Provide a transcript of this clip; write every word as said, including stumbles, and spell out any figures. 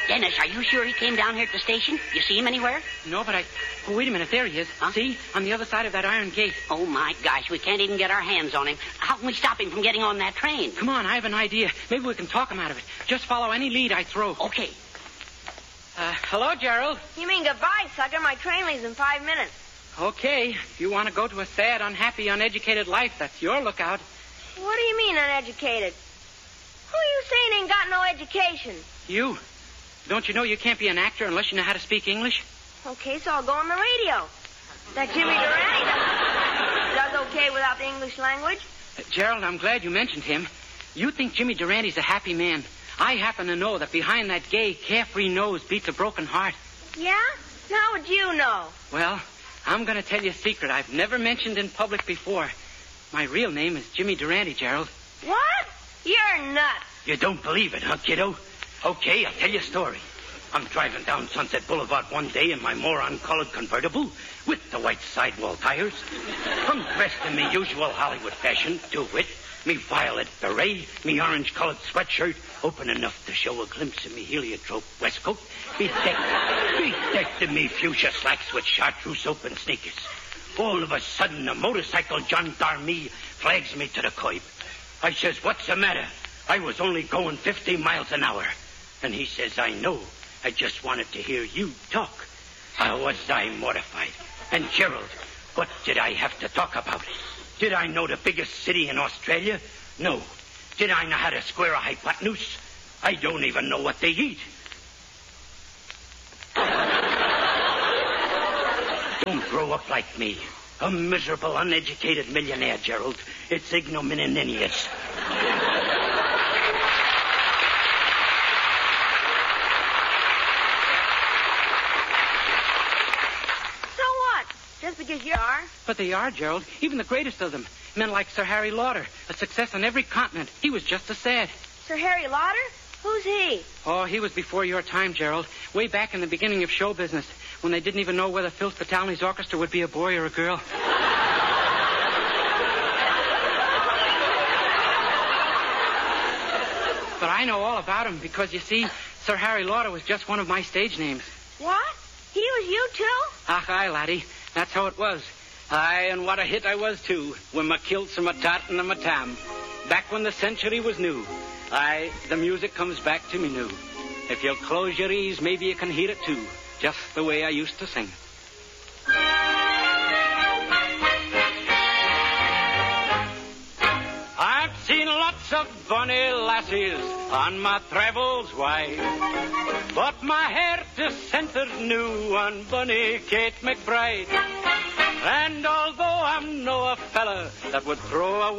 Dennis, are you sure he came down here at the station? You see him anywhere? No, but I... Oh, wait a minute. There he is. Huh? See? On the other side of that iron gate. Oh, my gosh. We can't even get our hands on him. How can we stop him from getting on that train? Come on, I have an idea. Maybe we can talk him out of it. Just follow any lead I throw. Okay. Uh, hello, Gerald. You mean goodbye, sucker? My train leaves in five minutes. Okay. If you want to go to a sad, unhappy, uneducated life, that's your lookout. What do you mean, uneducated? Who are you saying ain't got no education? You. Don't you know you can't be an actor unless you know how to speak English? Okay, so I'll go on the radio. That Jimmy Durante does, does okay without the English language. Uh, Gerald, I'm glad you mentioned him. You think Jimmy Durante's a happy man. I happen to know that behind that gay, carefree nose beats a broken heart. Yeah? How would you know? Well, I'm going to tell you a secret I've never mentioned in public before. My real name is Jimmy Durante, Gerald. What? You're nuts. You don't believe it, huh, kiddo? Okay, I'll tell you a story. I'm driving down Sunset Boulevard one day in my moron-colored convertible with the white sidewall tires. I'm dressed in me usual Hollywood fashion, to wit, me violet beret, me orange-colored sweatshirt, open enough to show a glimpse of me heliotrope waistcoat, be decked, be decked in me fuchsia slacks with chartreuse open sneakers. All of a sudden, a motorcycle gendarme flags me to the curb. I says, what's the matter? I was only going fifty miles an hour. And he says, I know. I just wanted to hear you talk. How was I mortified? And Gerald, what did I have to talk about? Did I know the biggest city in Australia? No. Did I know how to square a hypotenuse? I don't even know what they eat. Don't grow up like me. A miserable, uneducated millionaire, Gerald. It's ignominious. Just because you are? But they are, Gerald. Even the greatest of them. Men like Sir Harry Lauder. A success on every continent. He was just as sad. Sir Harry Lauder? Who's he? Oh, he was before your time, Gerald. Way back in the beginning of show business, when they didn't even know whether Phil Spitalny's orchestra would be a boy or a girl. But I know all about him because, you see, Sir Harry Lauder was just one of my stage names. What? He was you, too? Ach, aye, laddie. That's how it was. Aye, and what a hit I was, too, with my kilts and my tartan and my tam. Back when the century was new. Aye, the music comes back to me new. If you'll close your ears, maybe you can hear it, too. Just the way I used to sing. I've seen lots of bonny lassies on my travels wide, but my heart is centered new on bonny Kate McBride. And although I'm no a fella that would throw a